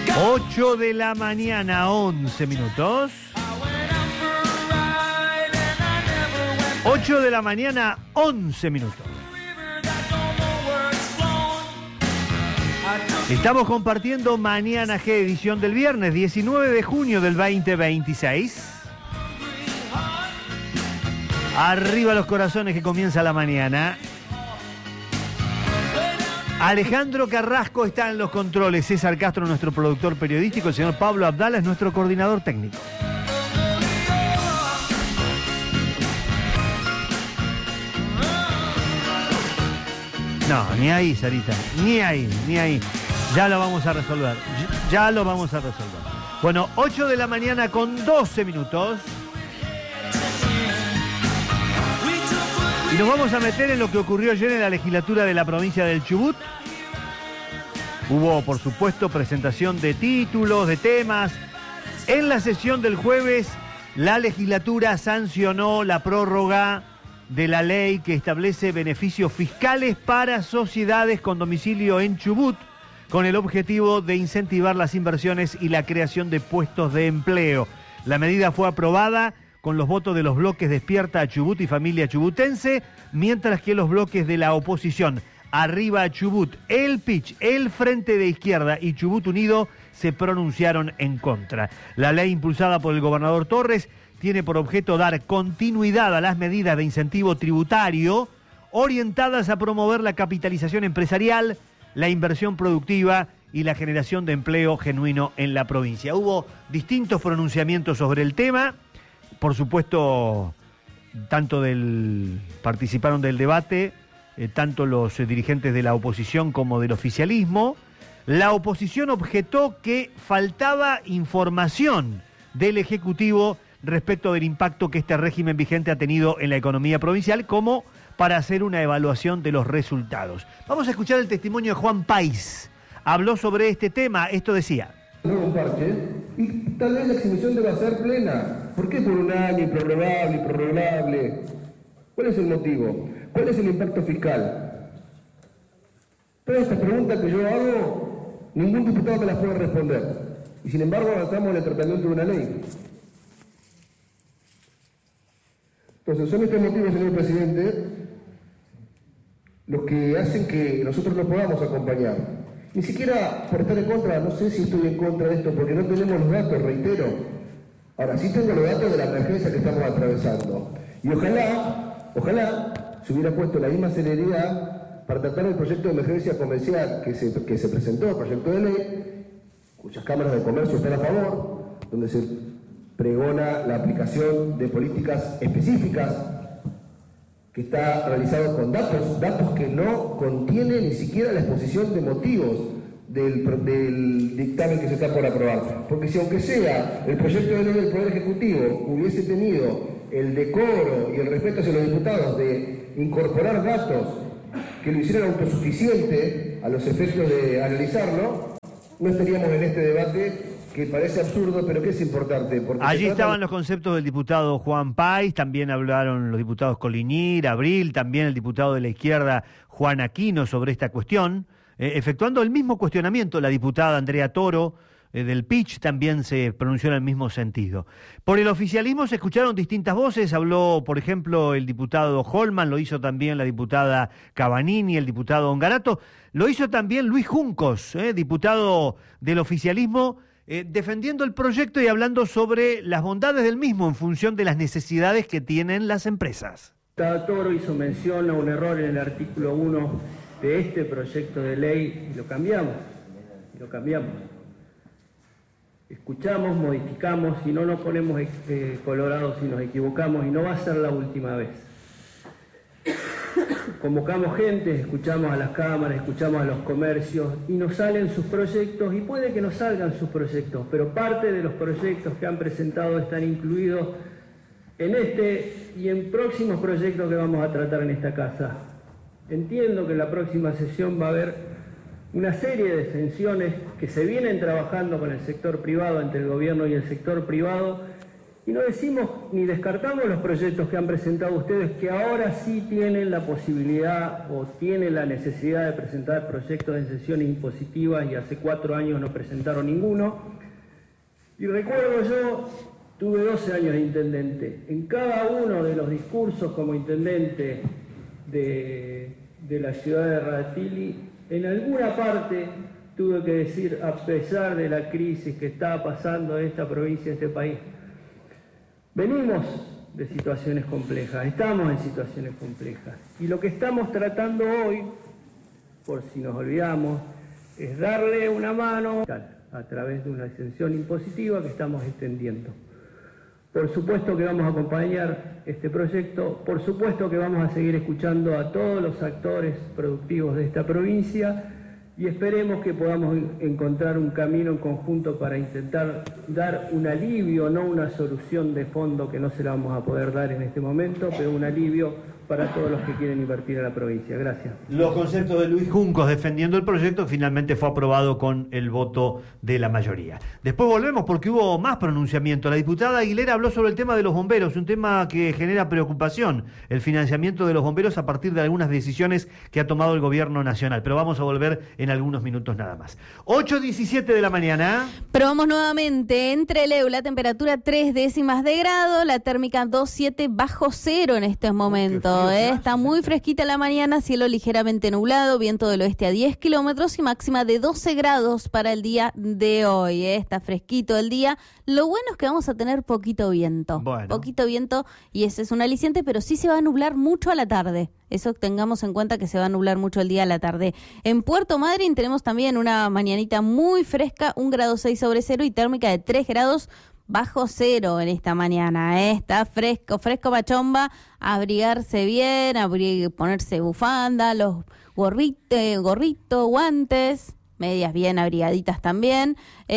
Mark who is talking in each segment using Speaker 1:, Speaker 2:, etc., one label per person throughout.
Speaker 1: 8 de la mañana, 11 minutos. 8 de la mañana, 11 minutos. Estamos compartiendo Mañana G, edición del viernes 19 de junio del 2026. Arriba los corazones, que comienza la mañana. Alejandro Carrasco está en los controles, César Castro, nuestro productor periodístico, el señor Pablo Abdala es nuestro coordinador técnico. No, ni ahí, Sarita, ni ahí. Ya lo vamos a resolver, Bueno, 8 de la mañana con 12 minutos. Y nos vamos a meter en lo que ocurrió ayer en la legislatura de la provincia del Chubut. Hubo, por supuesto, presentación de títulos, de temas. En la sesión del jueves, la legislatura sancionó la prórroga de la ley que establece beneficios fiscales para sociedades con domicilio en Chubut, con el objetivo de incentivar las inversiones y la creación de puestos de empleo. La medida fue aprobada con los votos de los bloques Despierta Chubut y Familia Chubutense, mientras que los bloques de la oposición, Arriba Chubut, el PICH, el Frente de Izquierda y Chubut Unido, se pronunciaron en contra. La ley impulsada por el gobernador Torres tiene por objeto dar continuidad a las medidas de incentivo tributario orientadas a promover la capitalización empresarial, la inversión productiva y la generación de empleo genuino en la provincia. Hubo distintos pronunciamientos sobre el tema. Por supuesto, participaron del debate tanto los dirigentes de la oposición como del oficialismo. La oposición objetó que faltaba información del Ejecutivo respecto del impacto que este régimen vigente ha tenido en la economía provincial, como para hacer una evaluación de los resultados. Vamos a escuchar el testimonio de Juan País. Habló sobre este tema, esto decía.
Speaker 2: Un parche, y tal vez la exhibición deba ser plena. ¿Por qué por un año prorrogable? ¿Cuál es el motivo? ¿Cuál es el impacto fiscal? Todas estas preguntas que yo hago, ningún diputado me las puede responder. Y sin embargo avanzamos en el tratamiento de una ley. Entonces son estos motivos, señor presidente, los que hacen que nosotros no podamos acompañar. Ni siquiera por estar en contra, no sé si estoy en contra de esto, porque no tenemos los datos, reitero. Ahora sí tengo los datos de la emergencia que estamos atravesando. Y ojalá se hubiera puesto la misma celeridad para tratar el proyecto de emergencia comercial que se presentó, el proyecto de ley, cuyas cámaras de comercio están a favor, donde se pregona la aplicación de políticas específicas, que está realizado con datos que no contiene ni siquiera la exposición de motivos del dictamen que se está por aprobar. Porque si aunque sea el proyecto de ley del Poder Ejecutivo hubiese tenido el decoro y el respeto hacia los diputados de incorporar datos que lo hicieran autosuficiente a los efectos de analizarlo, no estaríamos en este debate que parece absurdo, pero que es importante. Porque
Speaker 1: allí estaban los conceptos del diputado Juan País, también hablaron los diputados Coligny, Abril, también el diputado de la izquierda Juan Aquino sobre esta cuestión, efectuando el mismo cuestionamiento. La diputada Andrea Toro del PICH también se pronunció en el mismo sentido. Por el oficialismo se escucharon distintas voces, habló por ejemplo el diputado Holman, lo hizo también la diputada Cabanini, el diputado Ongarato, lo hizo también Luis Juncos, diputado del oficialismo, defendiendo el proyecto y hablando sobre las bondades del mismo en función de las necesidades que tienen las empresas.
Speaker 3: Toro hizo mención a un error en el artículo 1 de este proyecto de ley y lo cambiamos. Escuchamos, modificamos y no nos ponemos colorados si nos equivocamos, y no va a ser la última vez. Convocamos gente, escuchamos a las cámaras, escuchamos a los comercios y nos salen sus proyectos, y puede que no salgan sus proyectos, pero parte de los proyectos que han presentado están incluidos en este y en próximos proyectos que vamos a tratar en esta casa. Entiendo que en la próxima sesión va a haber una serie de exenciones que se vienen trabajando con el sector privado, entre el gobierno y el sector privado, Y no decimos ni descartamos los proyectos que han presentado ustedes, que ahora sí tienen la posibilidad o tienen la necesidad de presentar proyectos de exenciones impositivas y hace 4 años no presentaron ninguno. Y recuerdo yo, tuve 12 años de intendente. En cada uno de los discursos como intendente de la ciudad de Radatili, en alguna parte tuve que decir, a pesar de la crisis que está pasando en esta provincia, en este país, venimos de situaciones complejas, estamos en situaciones complejas. Y lo que estamos tratando hoy, por si nos olvidamos, es darle una mano a través de una exención impositiva que estamos extendiendo. Por supuesto que vamos a acompañar este proyecto, por supuesto que vamos a seguir escuchando a todos los actores productivos de esta provincia y esperemos que podamos encontrar un camino en conjunto para intentar dar un alivio, no una solución de fondo que no se la vamos a poder dar en este momento, pero un alivio para todos los que quieren invertir en la provincia. Gracias.
Speaker 1: Los conceptos de Luis Juncos defendiendo el proyecto finalmente fue aprobado con el voto de la mayoría. Después volvemos porque hubo más pronunciamiento. La diputada Aguilera habló sobre el tema de los bomberos, un tema que genera preocupación, el financiamiento de los bomberos a partir de algunas decisiones que ha tomado el gobierno nacional. Pero vamos a volver en algunos minutos nada más. 8:17 de la mañana.
Speaker 4: Probamos nuevamente en Trelew, la temperatura 3 décimas de grado, la térmica 2,7 bajo cero en estos momentos. Está muy fresquita la mañana, cielo ligeramente nublado, viento del oeste a 10 kilómetros y máxima de 12 grados para el día de hoy. Está fresquito el día. Lo bueno es que vamos a tener poquito viento.
Speaker 1: Bueno.
Speaker 4: Poquito viento y ese es un aliciente, pero sí se va a nublar mucho a la tarde. Eso tengamos en cuenta que se va a nublar mucho el día a la tarde. En Puerto Madryn tenemos también una mañanita muy fresca, 1,6 grados sobre cero y térmica de 3 grados bajo cero en esta mañana. Está fresco pachomba, abrigarse bien, ponerse bufanda, los gorrito, guantes, medias bien abrigaditas también.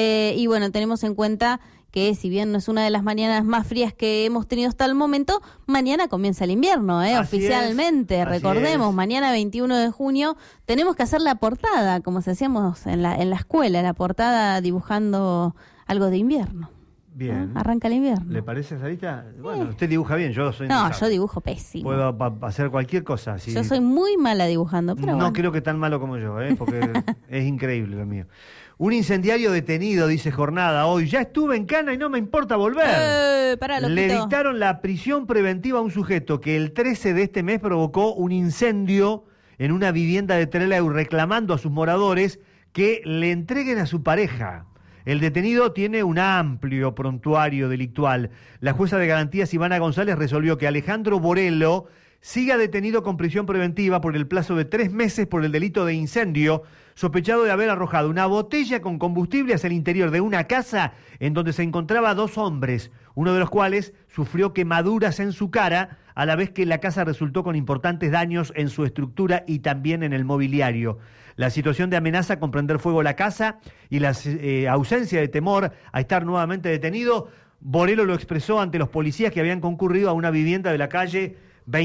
Speaker 4: Y bueno, tenemos en cuenta que si bien no es una de las mañanas más frías que hemos tenido hasta el momento, mañana comienza el invierno, oficialmente. Recordemos, mañana 21 de junio tenemos que hacer la portada, como se hacíamos en la escuela, la portada dibujando algo de invierno.
Speaker 1: Bien.
Speaker 4: Arranca el invierno.
Speaker 1: ¿Le parece, Sarita? Bueno, usted dibuja bien, yo soy...
Speaker 4: No, yo dibujo pésimo.
Speaker 1: Puedo hacer cualquier cosa. Si...
Speaker 4: Yo soy muy mala dibujando, pero
Speaker 1: no
Speaker 4: bueno.
Speaker 1: creo que tan malo como yo, porque es increíble lo mío. Un incendiario detenido, dice Jornada, hoy. Ya estuve en Cana y no me importa volver.
Speaker 4: Pará,
Speaker 1: Le dictaron la prisión preventiva a un sujeto que el 13 de este mes provocó un incendio en una vivienda de Trelew, reclamando a sus moradores que le entreguen a su pareja. El detenido tiene un amplio prontuario delictual. La jueza de garantías Ivana González resolvió que Alejandro Borello siga detenido con prisión preventiva por el plazo de 3 meses por el delito de incendio, sospechado de haber arrojado una botella con combustible hacia el interior de una casa en donde se encontraba 2 hombres, uno de los cuales sufrió quemaduras en su cara, a la vez que la casa resultó con importantes daños en su estructura y también en el mobiliario. La situación de amenaza con prender fuego a la casa y la ausencia de temor a estar nuevamente detenido, Borello lo expresó ante los policías que habían concurrido a una vivienda de la calle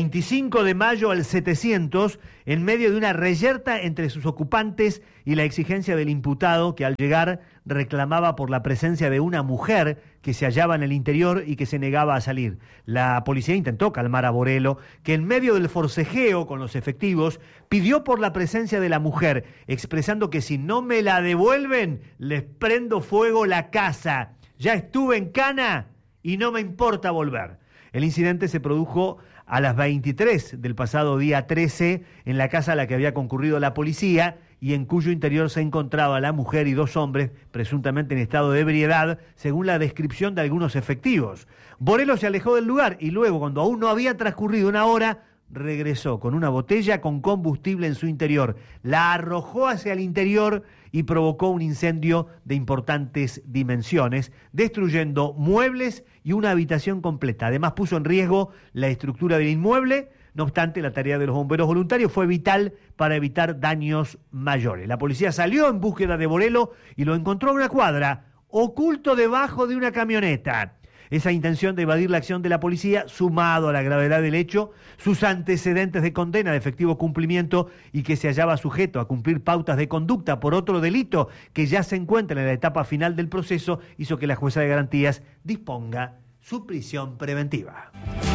Speaker 1: 25 de mayo al 700, en medio de una reyerta entre sus ocupantes y la exigencia del imputado, que al llegar reclamaba por la presencia de una mujer que se hallaba en el interior y que se negaba a salir. La policía intentó calmar a Borello, que en medio del forcejeo con los efectivos pidió por la presencia de la mujer, expresando que si no me la devuelven, les prendo fuego la casa. Ya estuve en Cana y no me importa volver. El incidente se produjo a las 23 del pasado día 13 en la casa a la que había concurrido la policía y en cuyo interior se encontraba la mujer y 2 hombres, presuntamente en estado de ebriedad, según la descripción de algunos efectivos. Borello se alejó del lugar y luego, cuando aún no había transcurrido una hora, regresó con una botella con combustible en su interior, la arrojó hacia el interior y provocó un incendio de importantes dimensiones, destruyendo muebles y una habitación completa. Además puso en riesgo la estructura del inmueble. No obstante, la tarea de los bomberos voluntarios fue vital para evitar daños mayores. La policía salió en búsqueda de Borello y lo encontró a una cuadra, oculto debajo de una camioneta. Esa intención de evadir la acción de la policía, sumado a la gravedad del hecho, sus antecedentes de condena de efectivo cumplimiento y que se hallaba sujeto a cumplir pautas de conducta por otro delito que ya se encuentra en la etapa final del proceso, hizo que la jueza de garantías disponga su prisión preventiva.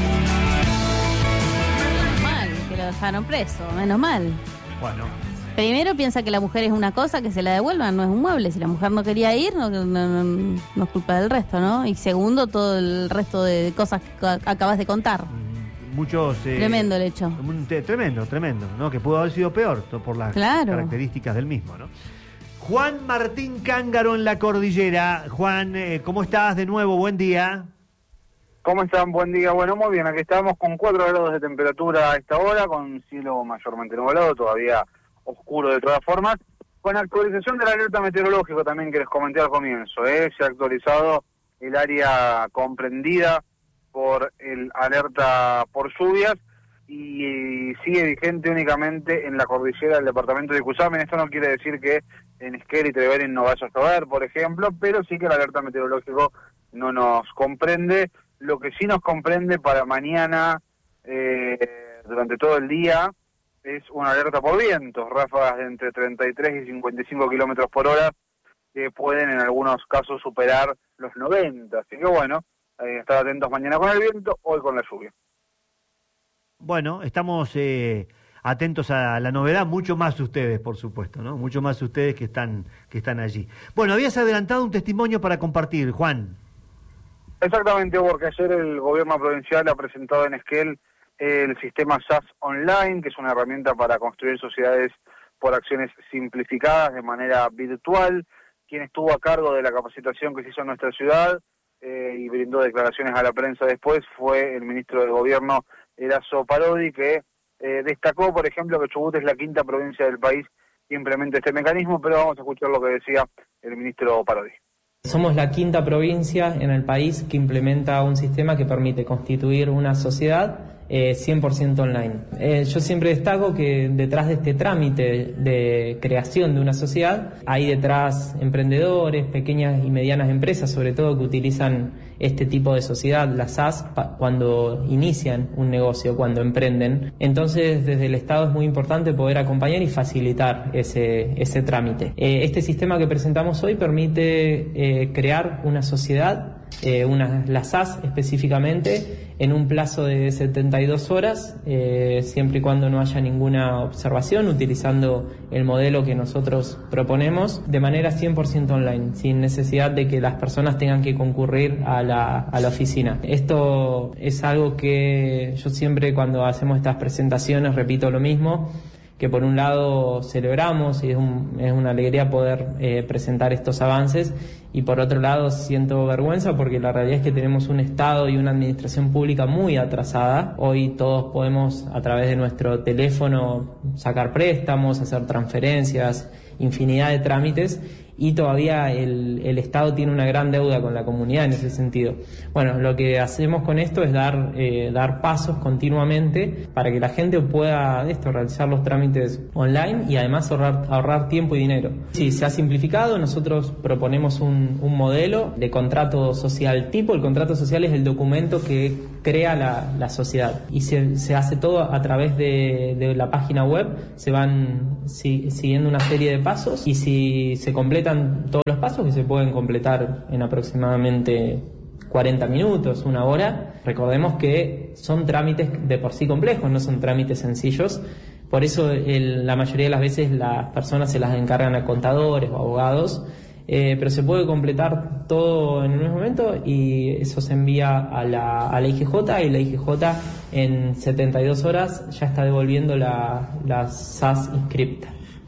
Speaker 4: Menos mal que lo dejaron preso, menos mal.
Speaker 1: Bueno.
Speaker 4: Primero piensa que la mujer es una cosa, que se la devuelvan, no es un mueble. Si la mujer no quería ir, no es culpa del resto, ¿no? Y segundo, todo el resto de cosas que acabas de contar.
Speaker 1: Muchos...
Speaker 4: Tremendo el hecho.
Speaker 1: Tremendo, ¿no? Que pudo haber sido peor por las características del mismo, ¿no? Juan Martín Cángaro en la cordillera. Juan, ¿cómo estás de nuevo? Buen día.
Speaker 5: ¿Cómo están? Buen día. Bueno, muy bien. Aquí estamos con 4 grados de temperatura a esta hora, con cielo mayormente nublado, todavía oscuro de todas formas. Con actualización del alerta meteorológico también que les comenté al comienzo. Se ha actualizado el área comprendida por el alerta por lluvias y sigue vigente únicamente en la cordillera del departamento de Cusamen. Esto no quiere decir que en Esquel y Treverín no vaya a llover, por ejemplo, pero sí que el alerta meteorológico no nos comprende. Lo que sí nos comprende para mañana, durante todo el día, es una alerta por vientos, ráfagas de entre 33 y 55 kilómetros por hora, que pueden en algunos casos superar los 90. Así que bueno, estar atentos mañana con el viento, hoy con la lluvia.
Speaker 1: Bueno, estamos atentos a la novedad, mucho más ustedes, por supuesto, ¿no? Mucho más ustedes que están allí. Bueno, habías adelantado un testimonio para compartir, Juan.
Speaker 5: Exactamente, porque ayer el gobierno provincial ha presentado en Esquel el sistema SAS Online, que es una herramienta para construir sociedades por acciones simplificadas de manera virtual. Quien estuvo a cargo de la capacitación que se hizo en nuestra ciudad y brindó declaraciones a la prensa después fue el ministro de Gobierno, Erazo Parodi, que destacó, por ejemplo, que Chubut es la 5ª provincia del país que implementa este mecanismo, pero vamos a escuchar lo que decía el ministro Parodi.
Speaker 6: Somos la 5ª provincia en el país que implementa un sistema que permite constituir una sociedad 100% online. Yo siempre destaco que detrás de este trámite de creación de una sociedad hay detrás emprendedores, pequeñas y medianas empresas, sobre todo que utilizan este tipo de sociedad, las SAS, cuando inician un negocio, cuando emprenden. Entonces, desde el Estado es muy importante poder acompañar y facilitar ese trámite. Este sistema que presentamos hoy permite crear una sociedad, la SAS específicamente, en un plazo de 72 horas, siempre y cuando no haya ninguna observación, utilizando el modelo que nosotros proponemos, de manera 100% online, sin necesidad de que las personas tengan que concurrir a la oficina. Esto es algo que yo siempre, cuando hacemos estas presentaciones, repito lo mismo, que por un lado celebramos y es una alegría poder presentar estos avances, y por otro lado siento vergüenza porque la realidad es que tenemos un Estado y una administración pública muy atrasada. Hoy todos podemos a través de nuestro teléfono sacar préstamos, hacer transferencias, infinidad de trámites, y todavía el Estado tiene una gran deuda con la comunidad en ese sentido. Bueno, lo que hacemos con esto es dar pasos continuamente para que la gente pueda realizar los trámites online y además ahorrar tiempo y dinero. Sí, se ha simplificado. Nosotros proponemos un modelo de contrato social tipo. El contrato social es el documento que crea la sociedad y se hace todo a través de la página web. Se van siguiendo una serie de pasos, y si se completan todos los pasos, que se pueden completar en aproximadamente 40 minutos, 1 hora. Recordemos que son trámites de por sí complejos, no son trámites sencillos. Por eso la mayoría de las veces las personas se las encargan a contadores o abogados, pero se puede completar todo en un mismo momento, y eso se envía a la IGJ, y la IGJ en 72 horas ya está devolviendo la SAS inscripta.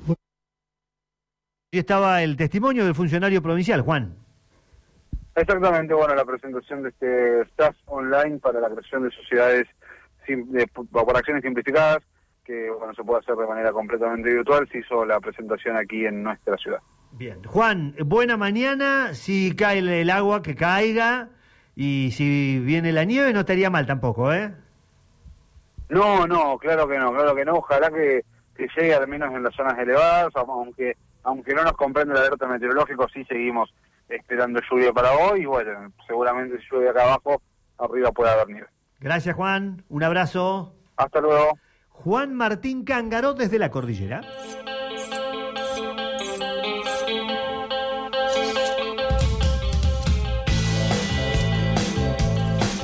Speaker 1: Y estaba el testimonio del funcionario provincial, Juan.
Speaker 5: Exactamente, bueno, la presentación de este SAS Online para la creación de sociedades por acciones simplificadas, que bueno, se puede hacer de manera completamente virtual. Se hizo la presentación aquí en nuestra ciudad.
Speaker 1: Bien. Juan, buena mañana. Si cae el agua, que caiga, y si viene la nieve no estaría mal tampoco, ¿eh?
Speaker 5: No, claro que no. Ojalá que llegue al menos en las zonas elevadas, aunque no nos comprende el alerta meteorológico, sí seguimos esperando lluvia para hoy, y bueno, seguramente si llueve acá abajo, arriba puede haber nieve.
Speaker 1: Gracias, Juan. Un abrazo.
Speaker 5: Hasta luego.
Speaker 1: Juan Martín Cángaro desde la cordillera.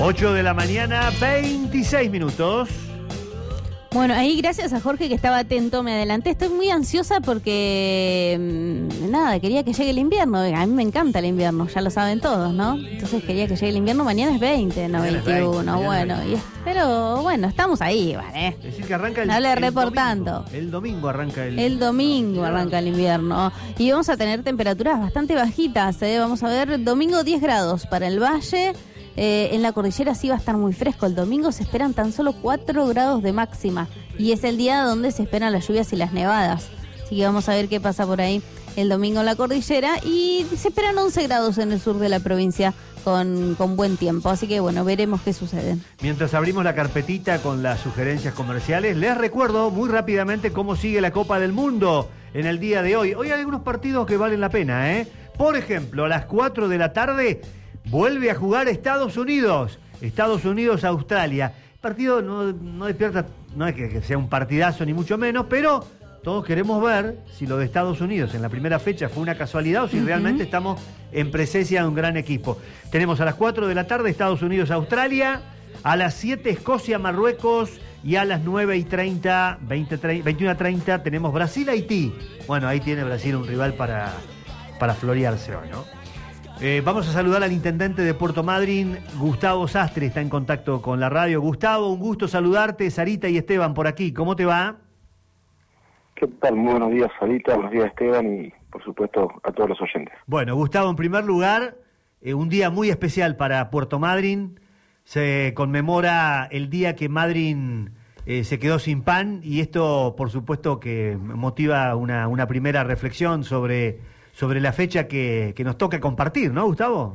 Speaker 1: 8 de la mañana, 26 minutos.
Speaker 4: Bueno, ahí gracias a Jorge que estaba atento, me adelanté. Estoy muy ansiosa porque, nada, quería que llegue el invierno. A mí me encanta el invierno, ya lo saben todos, ¿no? Entonces quería que llegue el invierno. Mañana es 20, no 21. Bueno, pero bueno, estamos ahí, ¿vale?
Speaker 1: Es decir, que arranca
Speaker 4: Dale reportando.
Speaker 1: El domingo arranca
Speaker 4: el domingo arranca el invierno. Y vamos a tener temperaturas bastante bajitas, ¿eh? Vamos a ver, domingo 10 grados para el valle. En la cordillera sí va a estar muy fresco. El domingo se esperan tan solo 4 grados de máxima. Y es el día donde se esperan las lluvias y las nevadas. Así que vamos a ver qué pasa por ahí el domingo en la cordillera. Y se esperan 11 grados en el sur de la provincia con buen tiempo. Así que bueno, veremos qué sucede.
Speaker 1: Mientras abrimos la carpetita con las sugerencias comerciales, les recuerdo muy rápidamente cómo sigue la Copa del Mundo en el día de hoy. Hoy hay algunos partidos que valen la pena, ¿eh? Por ejemplo, a las 4 de la tarde... vuelve a jugar Estados Unidos, Australia. El partido no despierta, no es que sea un partidazo ni mucho menos, pero todos queremos ver si lo de Estados Unidos en la primera fecha fue una casualidad o si realmente estamos en presencia de un gran equipo. Tenemos a las 4 de la tarde Estados Unidos, Australia, a las 7 Escocia, Marruecos y a las 9:30, 21:30 tenemos Brasil, Haití. Bueno, ahí tiene Brasil un rival para florearse hoy, ¿no? Vamos a saludar al intendente de Puerto Madryn, Gustavo Sastre, está en contacto con la radio. Gustavo, un gusto saludarte, Sarita y Esteban por aquí, ¿cómo te va?
Speaker 2: ¿Qué tal? Muy buenos días, Sarita, buenos días, Esteban, y por supuesto a todos los oyentes.
Speaker 1: Bueno, Gustavo, en primer lugar, un día muy especial para Puerto Madryn. Se conmemora el día que Madryn se quedó sin pan y esto, por supuesto, que motiva una primera reflexión sobre la fecha que nos toca compartir, ¿no, Gustavo?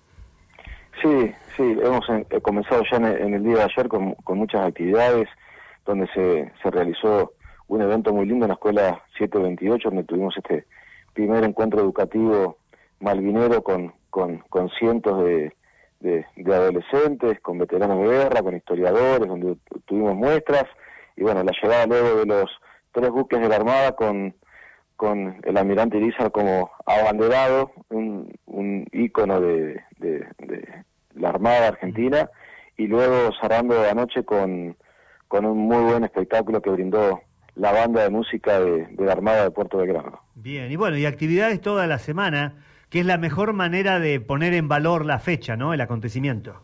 Speaker 2: Sí, hemos comenzado ya en el día de ayer con muchas actividades, donde se realizó un evento muy lindo en la escuela 728, donde tuvimos este primer encuentro educativo malvinero con cientos de adolescentes, con veteranos de guerra, con historiadores, donde tuvimos muestras, y bueno, la llegada luego de los 3 buques de la Armada con el almirante Irizar como abanderado, un ícono de la Armada Argentina, y luego cerrando anoche con un muy buen espectáculo que brindó la banda de música de la Armada de Puerto Belgrano.
Speaker 1: Bien, y bueno, y actividades toda la semana, que es la mejor manera de poner en valor la fecha, ¿no?, el acontecimiento.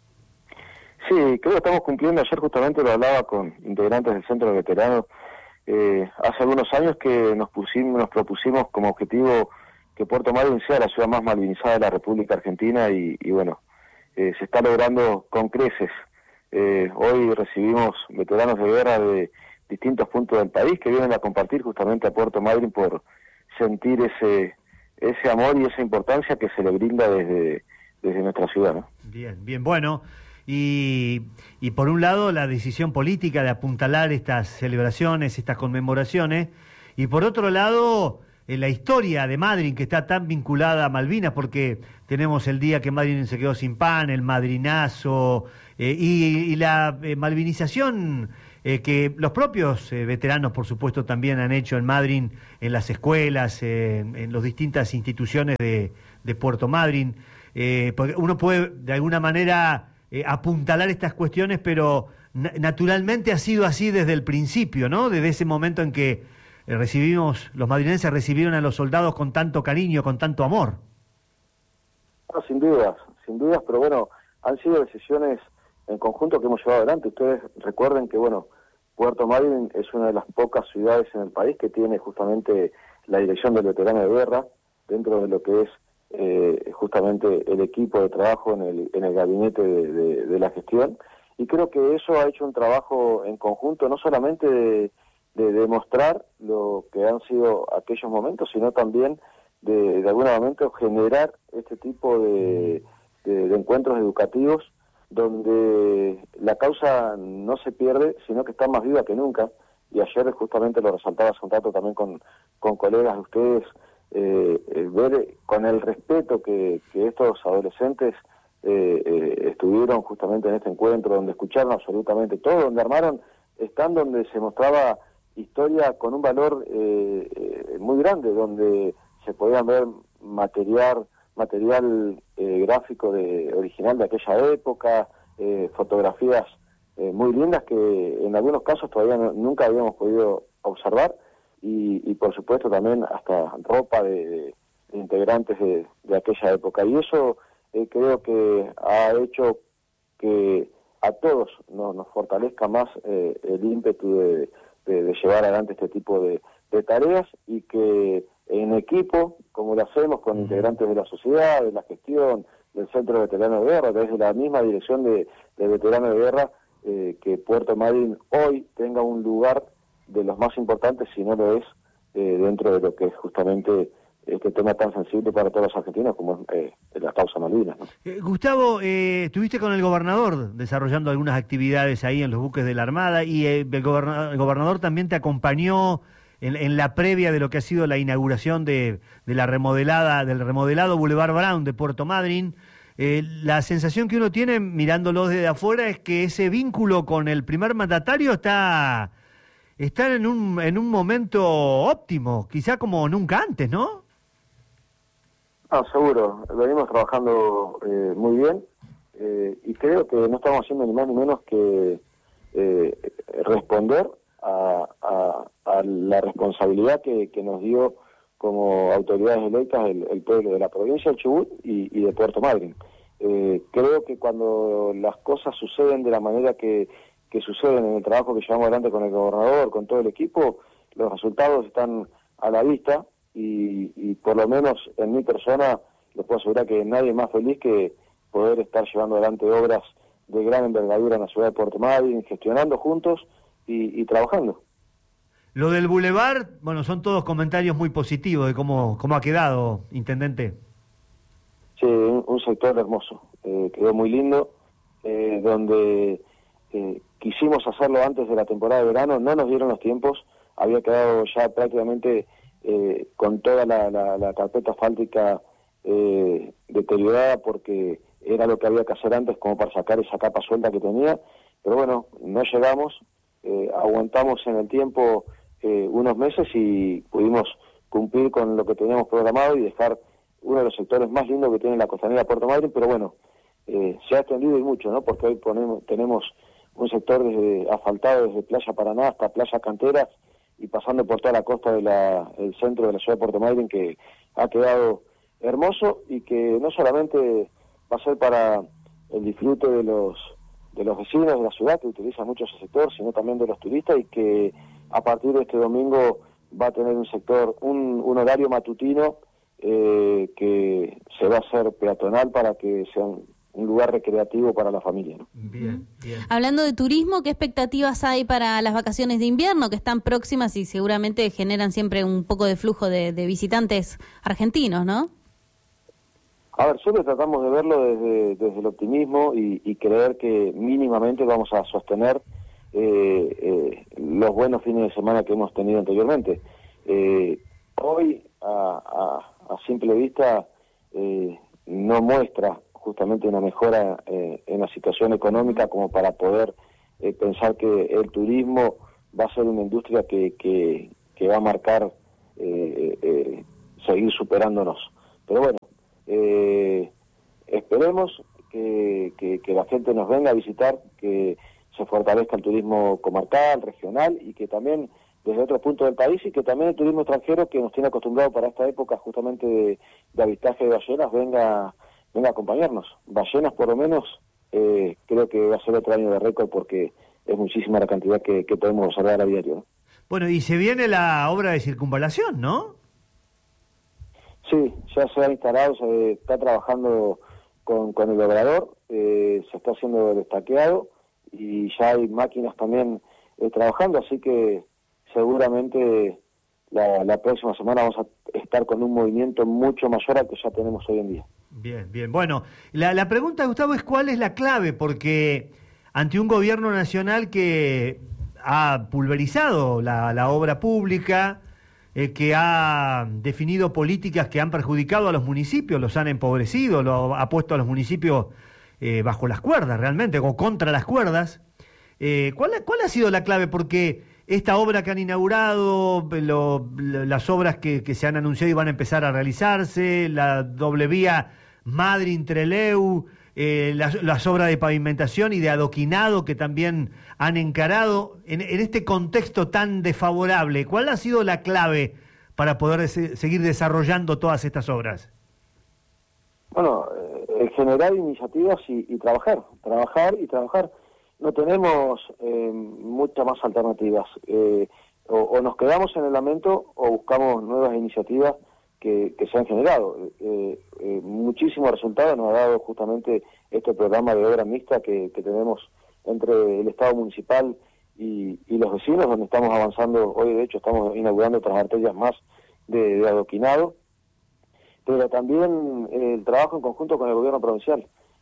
Speaker 2: Sí, creo que estamos cumpliendo. Ayer justamente lo hablaba con integrantes del Centro de Veteranos. Hace algunos años que nos propusimos como objetivo que Puerto Madryn sea la ciudad más malvinizada de la República Argentina y bueno, se está logrando con creces. Hoy recibimos veteranos de guerra de distintos puntos del país que vienen a compartir justamente a Puerto Madryn por sentir ese amor y esa importancia que se le brinda desde nuestra ciudad, ¿no?
Speaker 1: Bien, bueno. Y por un lado la decisión política de apuntalar estas celebraciones, estas conmemoraciones, y por otro lado la historia de Madryn, que está tan vinculada a Malvinas, porque tenemos el día que Madryn se quedó sin pan, el madrinazo, y la malvinización que los propios veteranos, por supuesto, también han hecho en Madryn, en las escuelas, en las distintas instituciones de Puerto Madryn. Porque uno puede, de alguna manera, apuntalar estas cuestiones, pero naturalmente ha sido así desde el principio, ¿no? Desde ese momento en que los madrileños recibieron a los soldados con tanto cariño, con tanto amor.
Speaker 2: No, sin dudas, pero bueno, han sido decisiones en conjunto que hemos llevado adelante. Ustedes recuerden que, bueno, Puerto Madryn es una de las pocas ciudades en el país que tiene justamente la dirección del veterano de guerra dentro de lo que es justamente el equipo de trabajo en el gabinete de la gestión, y creo que eso ha hecho un trabajo en conjunto, no solamente de demostrar lo que han sido aquellos momentos, sino también de algún momento generar este tipo de encuentros educativos donde la causa no se pierde, sino que está más viva que nunca, y ayer justamente lo resaltaba hace un rato también con colegas de ustedes, ver con el respeto que estos adolescentes estuvieron justamente en este encuentro, donde escucharon absolutamente todo, donde armaron stand donde se mostraba historia con un valor muy grande, donde se podían ver material gráfico original de aquella época,
Speaker 7: fotografías muy lindas que en algunos casos todavía nunca habíamos podido observar, y por supuesto también hasta ropa de integrantes de aquella época, y eso creo que ha hecho que a todos nos fortalezca más el ímpetu de llevar adelante este tipo de tareas, y que en equipo, como lo hacemos con integrantes de la sociedad, de la gestión, del Centro de Veteranos de Guerra, desde la misma dirección de Veteranos de Guerra, que Puerto Madryn hoy tenga un lugar de los más importantes, si no lo es, dentro de lo que es justamente este tema tan sensible para todos los argentinos como es la causa Malvinas, ¿no?
Speaker 1: Gustavo, estuviste con el gobernador desarrollando algunas actividades ahí en los buques de la Armada, y el gobernador también te acompañó en la previa de lo que ha sido la inauguración del remodelado Boulevard Brown de Puerto Madryn. La sensación que uno tiene mirándolo desde afuera es que ese vínculo con el primer mandatario está en un momento óptimo, quizá como nunca antes, ¿no?
Speaker 7: Ah, seguro, venimos trabajando muy bien, y creo que no estamos haciendo ni más ni menos que responder a la responsabilidad que nos dio como autoridades electas el pueblo de la provincia del Chubut y de Puerto Madryn. Creo que cuando las cosas suceden de la manera que suceden en el trabajo que llevamos adelante con el gobernador, con todo el equipo, los resultados están a la vista, y por lo menos en mi persona les puedo asegurar que nadie es más feliz que poder estar llevando adelante obras de gran envergadura en la ciudad de Puerto Madryn, gestionando juntos y trabajando.
Speaker 1: Lo del Boulevard, bueno, son todos comentarios muy positivos de cómo ha quedado, intendente.
Speaker 7: Sí, un sector hermoso, quedó muy lindo, donde quisimos hacerlo antes de la temporada de verano, no nos dieron los tiempos, había quedado ya prácticamente con toda la carpeta asfáltica deteriorada, porque era lo que había que hacer antes como para sacar esa capa suelta que tenía, pero bueno, no llegamos, aguantamos en el tiempo unos meses y pudimos cumplir con lo que teníamos programado y dejar uno de los sectores más lindos que tiene la costanera de Puerto Madryn, pero bueno, se ha extendido y mucho, ¿no? Porque hoy tenemos un sector asfaltado desde Playa Paraná hasta Playa Canteras y pasando por toda la costa del centro de la ciudad de Puerto Madryn, que ha quedado hermoso y que no solamente va a ser para el disfrute de los vecinos de la ciudad que utilizan mucho ese sector, sino también de los turistas, y que a partir de este domingo va a tener un sector, un horario matutino que se va a hacer peatonal para que sea un lugar recreativo para la familia, ¿no?
Speaker 1: Bien, bien.
Speaker 4: Hablando de turismo, ¿qué expectativas hay para las vacaciones de invierno que están próximas y seguramente generan siempre un poco de flujo de visitantes argentinos, ¿no?
Speaker 7: A ver, siempre tratamos de verlo desde el optimismo y creer que mínimamente vamos a sostener los buenos fines de semana que hemos tenido anteriormente. Hoy, a simple vista, no muestra justamente una mejora en la situación económica como para poder pensar que el turismo va a ser una industria que va a marcar seguir superándonos. Pero bueno, esperemos que la gente nos venga a visitar, que se fortalezca el turismo comarcal, regional, y que también desde otros puntos del país, y que también el turismo extranjero, que nos tiene acostumbrado para esta época justamente de avistaje de ballenas, venga a acompañarnos. Ballenas, por lo menos, creo que va a ser otro año de récord, porque es muchísima la cantidad que podemos observar a diario, ¿no?
Speaker 1: Bueno, y se viene la obra de circunvalación, ¿no?
Speaker 7: Sí, ya se ha instalado, se está trabajando con el obrador, se está haciendo el estaqueado y ya hay máquinas también trabajando, así que seguramente la próxima semana vamos a estar con un movimiento mucho mayor al que ya tenemos hoy en día.
Speaker 1: Bien, bien. Bueno, la pregunta, Gustavo, es cuál es la clave, porque ante un gobierno nacional que ha pulverizado la obra pública, que ha definido políticas que han perjudicado a los municipios, los han empobrecido, ha puesto a los municipios bajo las cuerdas realmente, o contra las cuerdas. ¿Cuál ha sido la clave? Porque esta obra que han inaugurado, las obras que se han anunciado y van a empezar a realizarse, la doble vía Madryn-Trelew, las obras de pavimentación y de adoquinado que también han encarado en este contexto tan desfavorable. ¿Cuál ha sido la clave para poder seguir desarrollando todas estas obras?
Speaker 7: Bueno, generar iniciativas y trabajar. No tenemos muchas más alternativas. O nos quedamos en el lamento o buscamos nuevas iniciativas que se han generado. Muchísimos resultados nos ha dado justamente este programa de obra mixta que tenemos entre el Estado municipal y los vecinos, donde estamos avanzando. Hoy, de hecho, estamos inaugurando otras arterias más de adoquinado, pero también el trabajo en conjunto con el gobierno provincial.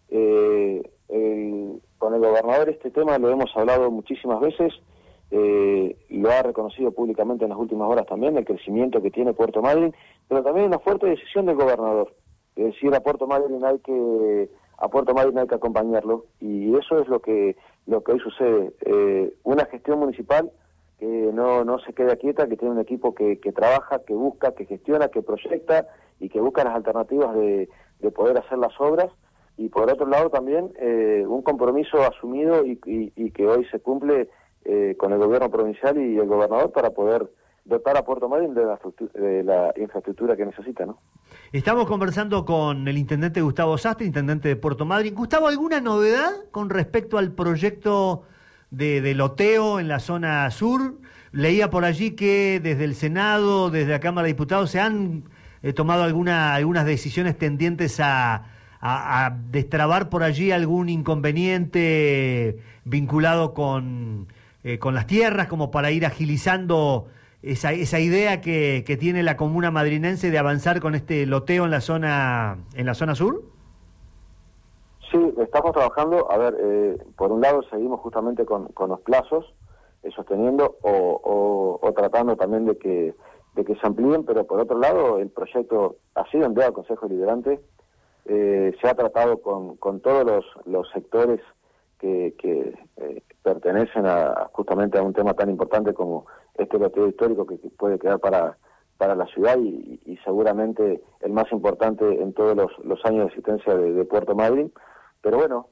Speaker 7: Con el gobernador este tema lo hemos hablado muchísimas veces, lo ha reconocido públicamente en las últimas horas también, el crecimiento que tiene Puerto Madryn, pero también una fuerte decisión del gobernador, es decir, a Puerto Madryn hay que acompañarlo, y eso es lo que hoy sucede. Una gestión municipal que no se queda quieta, que tiene un equipo que trabaja, que busca, que gestiona, que proyecta y que busca las alternativas de poder hacer las obras, y por otro lado también un compromiso asumido y que hoy se cumple con el gobierno provincial y el gobernador para poder dotar a Puerto Madryn de la infraestructura que necesita, ¿no?
Speaker 1: Estamos conversando con el intendente Gustavo Sastre, intendente de Puerto Madryn. Gustavo, ¿alguna novedad con respecto al proyecto de loteo en la zona sur? Leía por allí que desde el Senado, desde la Cámara de Diputados, se han tomado algunas decisiones tendientes a destrabar por allí algún inconveniente vinculado con las tierras, como para ir agilizando esa idea que tiene la comuna madrinense de avanzar con este loteo en la zona sur.
Speaker 7: Sí, estamos trabajando. A ver, por un lado seguimos justamente con los plazos, sosteniendo o tratando también de que se amplíen, pero por otro lado el proyecto ha sido enviado al Consejo Deliberante. Se ha tratado con todos los sectores que pertenecen justamente a un tema tan importante como este loteo histórico que puede quedar para la ciudad y seguramente el más importante en todos los años de existencia de Puerto Madryn. Pero bueno,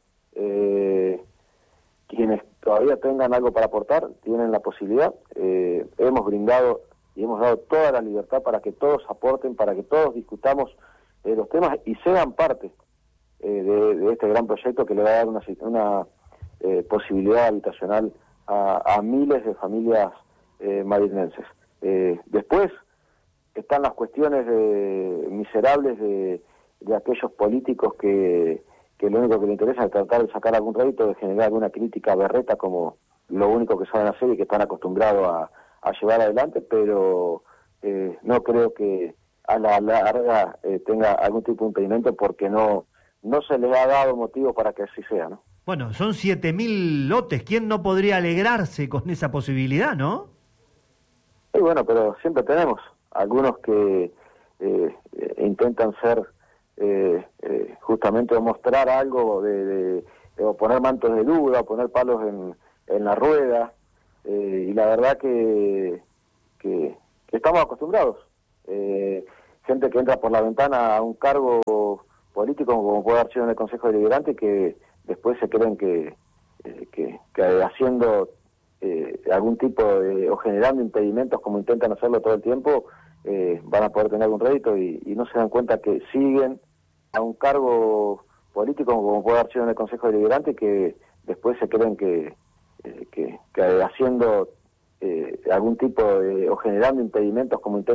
Speaker 7: quienes todavía tengan algo para aportar tienen la posibilidad. Hemos brindado y hemos dado toda la libertad para que todos aporten, para que todos discutamos los temas y sean parte de este gran proyecto que le va a dar una posibilidad habitacional a miles de familias madrinenses. Después están las cuestiones miserables de aquellos políticos que lo único que les interesa es tratar de sacar algún rédito, de generar alguna crítica berreta como lo único que saben hacer y que están acostumbrados a llevar adelante, pero no creo que a la larga tenga algún tipo de impedimento, porque no se les ha dado motivo para que así sea, ¿no?
Speaker 1: Bueno, son 7.000 lotes. ¿Quién no podría alegrarse con esa posibilidad, no?
Speaker 7: Sí, bueno, pero siempre tenemos algunos que intentan ser justamente mostrar algo o poner mantos de duda, o poner palos en la rueda, y la verdad que estamos acostumbrados. Gente que entra por la ventana a un cargo político como puede haber sido en el Consejo Deliberante y que después se creen que haciendo algún tipo o generando impedimentos como intentan hacerlo todo el tiempo van a poder tener algún rédito y no se dan cuenta que siguen a un cargo político como puede haber sido en el Consejo Deliberante y que después se creen que haciendo algún tipo o generando impedimentos como intentan